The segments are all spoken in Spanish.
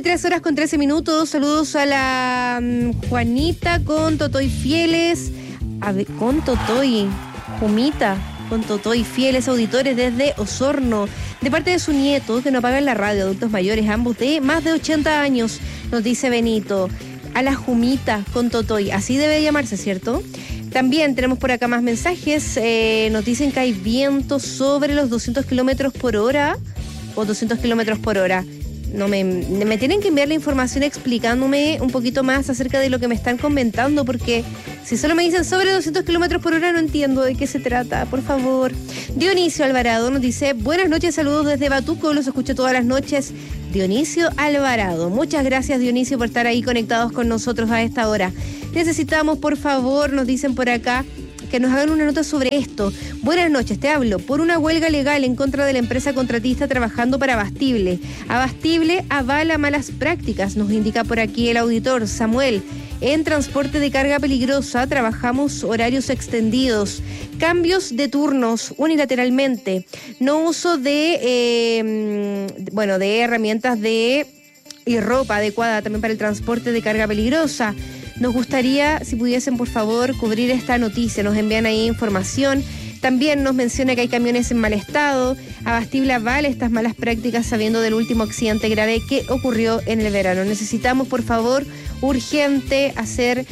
23 horas con 13 minutos. Saludos a la Juanita con Totoy Fieles. Con Totoy, Jumita, con Totoy Fieles auditores desde Osorno. De parte de su nieto, que no apagan la radio, adultos mayores, ambos de más de 80 años, nos dice Benito. A la Jumita con Totoy, así debe llamarse, ¿cierto? También tenemos por acá más mensajes. Nos dicen que hay viento sobre los 200 kilómetros por hora o 200 kilómetros por hora. No me tienen que enviar la información explicándome un poquito más acerca de lo que me están comentando, porque si solo me dicen sobre 200 kilómetros por hora no entiendo de qué se trata, por favor. Dionisio Alvarado nos dice, buenas noches, saludos desde Batuco, los escucho todas las noches. Dionisio Alvarado, muchas gracias Dionisio por estar ahí conectados con nosotros a esta hora. Necesitamos, por favor, nos dicen por acá, que nos hagan una nota sobre esto. Buenas noches, te hablo por una huelga legal en contra de la empresa contratista trabajando para Abastible. Abastible avala malas prácticas, nos indica por aquí el auditor Samuel. En transporte de carga peligrosa trabajamos horarios extendidos, cambios de turnos unilateralmente, no uso de herramientas y ropa adecuada también para el transporte de carga peligrosa. Nos gustaría, si pudiesen, por favor, cubrir esta noticia. Nos envían ahí información. También nos menciona que hay camiones en mal estado. Abastible avala estas malas prácticas sabiendo del último accidente grave que ocurrió en el verano. Necesitamos, por favor, urgente hacer,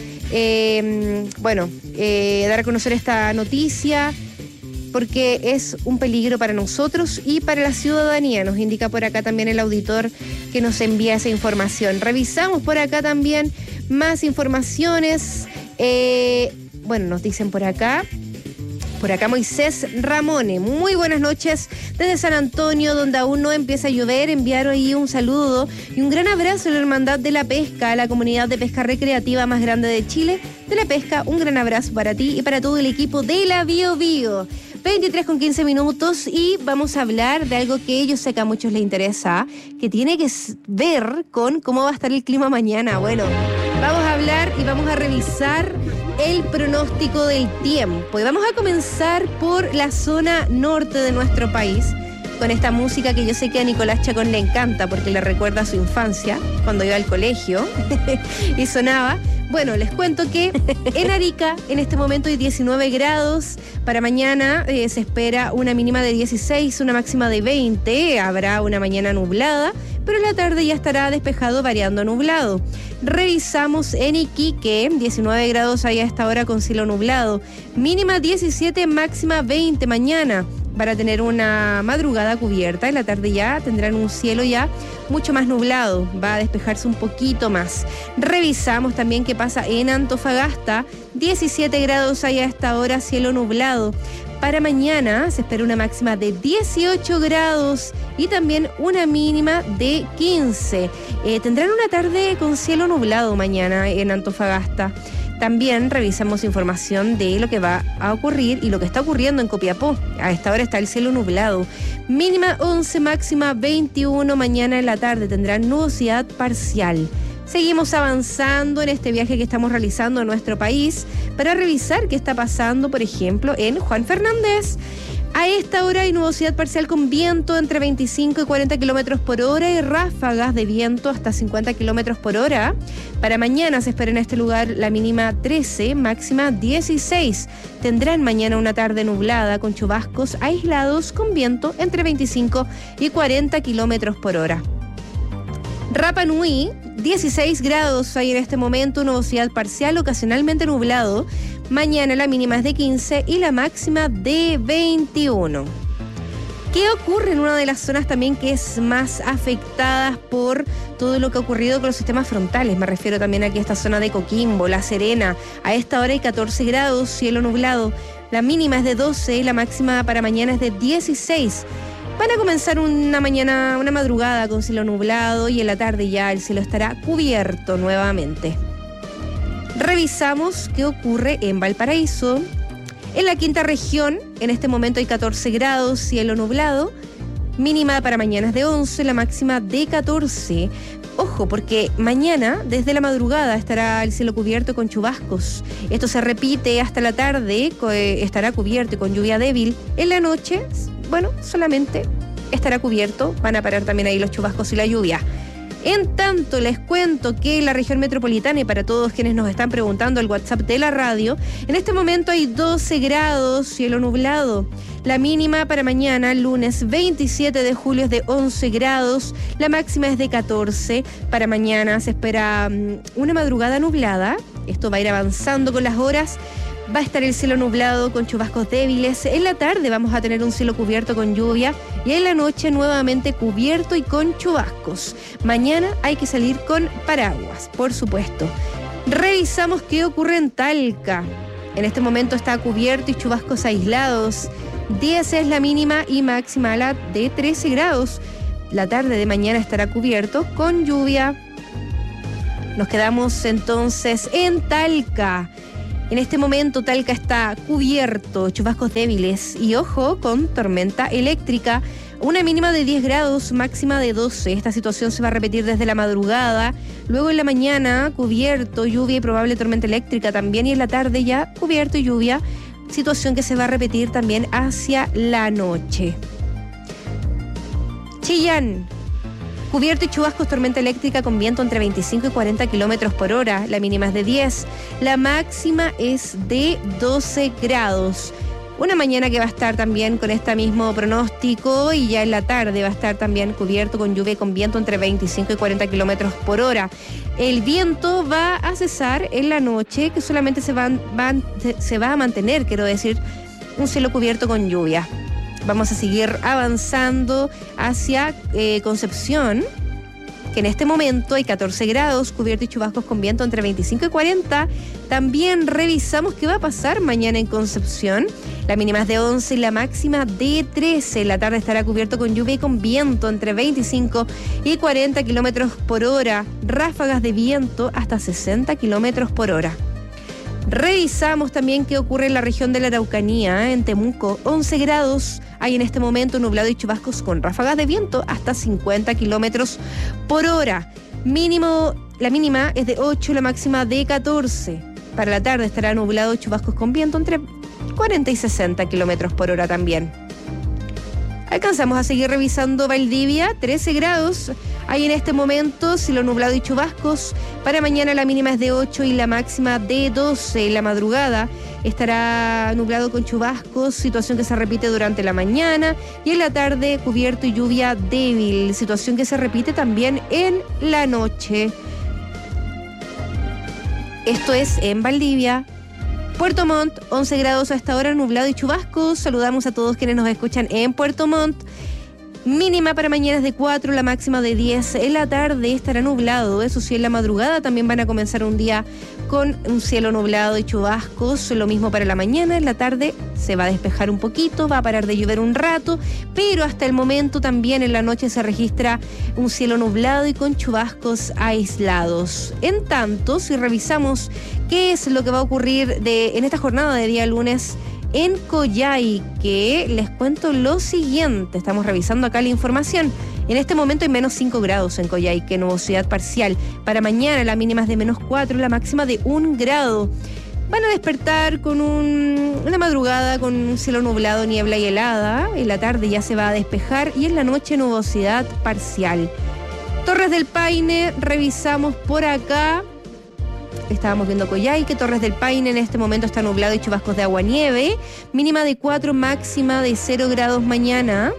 dar a conocer esta noticia, porque es un peligro para nosotros y para la ciudadanía. Nos indica por acá también el auditor que nos envía esa información. Revisamos por acá también más informaciones. Nos dicen por acá Moisés Ramone. Muy buenas noches desde San Antonio, donde aún no empieza a llover. Enviar ahí un saludo y un gran abrazo a la Hermandad de la Pesca, a la comunidad de pesca recreativa más grande de Chile. De la Pesca, un gran abrazo para ti y para todo el equipo de la Bio Bio. 23 con 15 minutos y vamos a hablar de algo que yo sé que a muchos les interesa, que tiene que ver con cómo va a estar el clima mañana. Bueno, vamos a hablar y vamos a revisar el pronóstico del tiempo. Y vamos a comenzar por la zona norte de nuestro país, con esta música que yo sé que a Nicolás Chacón le encanta porque le recuerda a su infancia, cuando iba al colegio y sonaba. Bueno, les cuento que en Arica en este momento hay 19 grados. Para mañana se espera una mínima de 16, una máxima de 20. Habrá una mañana nublada, pero en la tarde ya estará despejado, variando a nublado. Revisamos en Iquique, 19 grados ahí a esta hora con cielo nublado. Mínima 17, máxima 20 mañana. Para tener una madrugada cubierta, en la tarde ya tendrán un cielo ya mucho más nublado, va a despejarse un poquito más. Revisamos también qué pasa en Antofagasta, 17 grados ahí a esta hora, cielo nublado. Para mañana se espera una máxima de 18 grados y también una mínima de 15. Tendrán una tarde con cielo nublado mañana en Antofagasta. También revisamos información de lo que va a ocurrir y lo que está ocurriendo en Copiapó. A esta hora está el cielo nublado. Mínima 11, máxima 21. Mañana en la tarde tendrán nubosidad parcial. Seguimos avanzando en este viaje que estamos realizando en nuestro país para revisar qué está pasando, por ejemplo, en Juan Fernández. A esta hora hay nubosidad parcial con viento entre 25 y 40 kilómetros por hora y ráfagas de viento hasta 50 kilómetros por hora. Para mañana se espera en este lugar la mínima 13, máxima 16. Tendrán mañana una tarde nublada con chubascos aislados con viento entre 25 y 40 kilómetros por hora. Rapa Nui, 16 grados hay en este momento, nubosidad parcial, ocasionalmente nublado. Mañana la mínima es de 15 y la máxima de 21. ¿Qué ocurre en una de las zonas también que es más afectada por todo lo que ha ocurrido con los sistemas frontales? Me refiero también aquí a esta zona de Coquimbo, La Serena. A esta hora hay 14 grados, cielo nublado. La mínima es de 12 y la máxima para mañana es de 16. Van a comenzar una madrugada con cielo nublado y en la tarde ya el cielo estará cubierto nuevamente. Revisamos qué ocurre en Valparaíso. En la quinta región, en este momento hay 14 grados, cielo nublado. Mínima para mañana es de 11, la máxima de 14. Ojo, porque mañana, desde la madrugada, estará el cielo cubierto con chubascos. Esto se repite hasta la tarde, estará cubierto con lluvia débil. En la noche, solamente estará cubierto. Van a parar también ahí los chubascos y la lluvia. En tanto, les cuento que en la región metropolitana, y para todos quienes nos están preguntando el WhatsApp de la radio, en este momento hay 12 grados, cielo nublado. La mínima para mañana, lunes 27 de julio, es de 11 grados, la máxima es de 14. Para mañana se espera una madrugada nublada, esto va a ir avanzando con las horas. Va a estar el cielo nublado con chubascos débiles. En la tarde vamos a tener un cielo cubierto con lluvia y en la noche nuevamente cubierto y con chubascos. Mañana hay que salir con paraguas, por supuesto. Revisamos qué ocurre en Talca. En este momento está cubierto y chubascos aislados. 10 es la mínima y máxima la de 13 grados. La tarde de mañana estará cubierto con lluvia. Nos quedamos entonces en Talca. En este momento Talca está cubierto, chubascos débiles y ojo con tormenta eléctrica. Una mínima de 10 grados, máxima de 12. Esta situación se va a repetir desde la madrugada. Luego en la mañana cubierto, lluvia y probable tormenta eléctrica también. Y en la tarde ya cubierto y lluvia. Situación que se va a repetir también hacia la noche. Chillán. Cubierto y chubascos, tormenta eléctrica con viento entre 25 y 40 kilómetros por hora. La mínima es de 10. La máxima es de 12 grados. Una mañana que va a estar también con este mismo pronóstico y ya en la tarde va a estar también cubierto con lluvia y con viento entre 25 y 40 kilómetros por hora. El viento va a cesar en la noche, que solamente se va a mantener, quiero decir, un cielo cubierto con lluvia. Vamos a seguir avanzando hacia Concepción, que en este momento hay 14 grados, cubierto y chubascos con viento entre 25 y 40. También revisamos qué va a pasar mañana en Concepción. La mínima es de 11 y la máxima de 13. La tarde estará cubierto con lluvia y con viento entre 25 y 40 kilómetros por hora. Ráfagas de viento hasta 60 kilómetros por hora. Revisamos también qué ocurre en la región de la Araucanía, en Temuco, 11 grados. Hay en este momento nublado y chubascos con ráfagas de viento hasta 50 kilómetros por hora. La mínima es de 8, la máxima de 14. Para la tarde estará nublado y chubascos con viento entre 40 y 60 kilómetros por hora también. Alcanzamos a seguir revisando Valdivia, 13 grados. Hay en este momento cielo nublado y chubascos. Para mañana la mínima es de 8 y la máxima de 12. En la madrugada estará nublado con chubascos, situación que se repite durante la mañana. Y en la tarde cubierto y lluvia débil, situación que se repite también en la noche. Esto es en Valdivia. Puerto Montt, 11 grados a esta hora, nublado y chubascos. Saludamos a todos quienes nos escuchan en Puerto Montt. Mínima para mañana es de 4, la máxima de 10. En la tarde estará nublado, eso sí, en la madrugada también van a comenzar un día con un cielo nublado y chubascos. Lo mismo para la mañana, en la tarde se va a despejar un poquito, va a parar de llover un rato, pero hasta el momento también en la noche se registra un cielo nublado y con chubascos aislados. En tanto, si revisamos qué es lo que va a ocurrir en esta jornada de día lunes, en Coyhaique, les cuento lo siguiente. Estamos revisando acá la información. En este momento hay menos 5 grados en Coyhaique, nubosidad parcial. Para mañana la mínima es de menos 4, la máxima de 1 grado. Van a despertar con una madrugada con un cielo nublado, niebla y helada. En la tarde ya se va a despejar y en la noche nubosidad parcial. Torres del Paine, revisamos por acá. Estábamos viendo Coyhaique, Torres del Paine, en este momento está nublado y chubascos de agua-nieve. Mínima de 4, máxima de 0 grados mañana.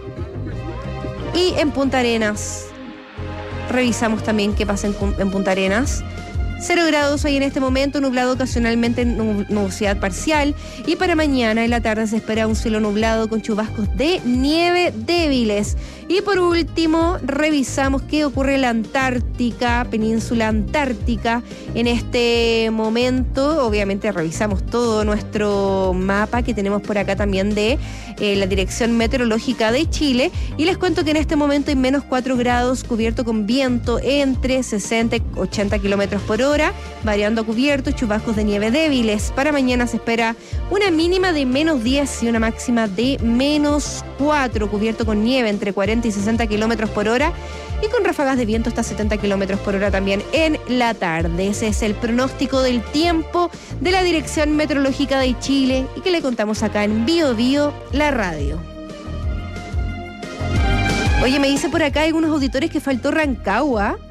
Y en Punta Arenas, revisamos también qué pasa en Punta Arenas. 0 grados hoy en este momento, nublado ocasionalmente, nubosidad parcial. Y para mañana en la tarde se espera un cielo nublado con chubascos de nieve débiles. Y por último, revisamos qué ocurre en la Antártica, península antártica. En este momento, obviamente, revisamos todo nuestro mapa que tenemos por acá también de la Dirección Meteorológica de Chile. Y les cuento que en este momento hay menos 4 grados, cubierto con viento entre 60 y 80 kilómetros por hora, variando a cubierto, chubascos de nieve débiles. Para mañana se espera una mínima de menos 10 y una máxima de menos 4, cubierto con nieve entre 40 y 60 kilómetros por hora y con ráfagas de viento hasta 70 kilómetros por hora también en la tarde. Ese es el pronóstico del tiempo de la Dirección Meteorológica de Chile y que le contamos acá en Bio Bio, la radio. Oye, me dice por acá algunos auditores que faltó Rancagua.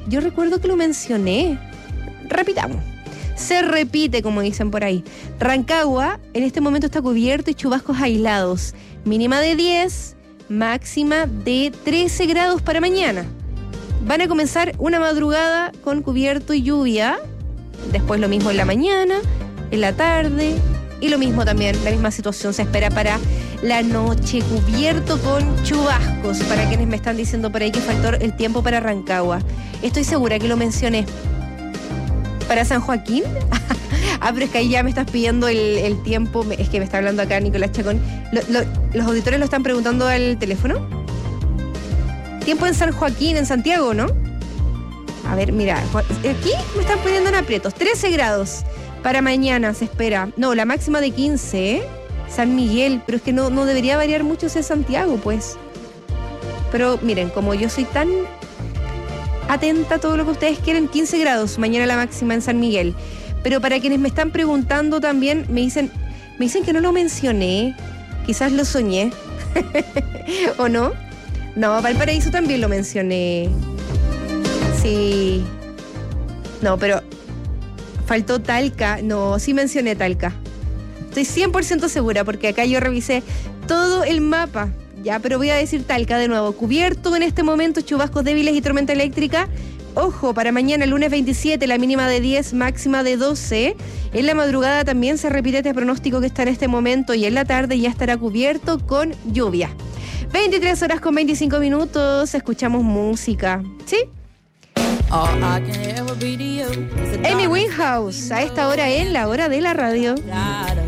yo recuerdo que lo mencioné. Repitamos. Se repite, como dicen por ahí. Rancagua en este momento está cubierto y chubascos aislados. Mínima de 10, máxima de 13 grados para mañana. Van a comenzar una madrugada con cubierto y lluvia. Después lo mismo en la mañana, en la tarde. Y lo mismo también, la misma situación se espera para la noche, cubierto con chubascos. Para quienes me están diciendo por ahí que faltó el tiempo para Rancagua. Estoy segura que lo mencioné. ¿Para San Joaquín? Pero es que ahí ya me estás pidiendo el tiempo. Es que me está hablando acá Nicolás Chacón. ¿Los auditores lo están preguntando al teléfono? Tiempo en San Joaquín, en Santiago, ¿no? A ver, mira, aquí me están poniendo en aprietos. 13 grados para mañana se espera. No, la máxima de 15, ¿eh? San Miguel, pero es que no debería variar mucho si es Santiago, pues. Pero miren, como yo soy tan atenta a todo lo que ustedes quieren, 15 grados, mañana la máxima en San Miguel. Pero para quienes me están preguntando también, me dicen que no lo mencioné, quizás lo soñé, ¿o no? No, Valparaíso también lo mencioné. Sí. No, pero faltó Talca. No, sí mencioné Talca. Estoy 100% segura porque acá yo revisé todo el mapa. Ya, pero voy a decir Talca de nuevo. Cubierto en este momento, chubascos débiles y tormenta eléctrica. Ojo, para mañana, lunes 27, la mínima de 10, máxima de 12. En la madrugada también se repite este pronóstico que está en este momento y en la tarde ya estará cubierto con lluvia. 23 horas con 25 minutos, escuchamos música. ¿Sí? Amy Winehouse, a esta hora en la hora de la radio.